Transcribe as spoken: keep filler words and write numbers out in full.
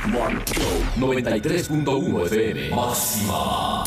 noventa y tres punto uno F M. Máxima.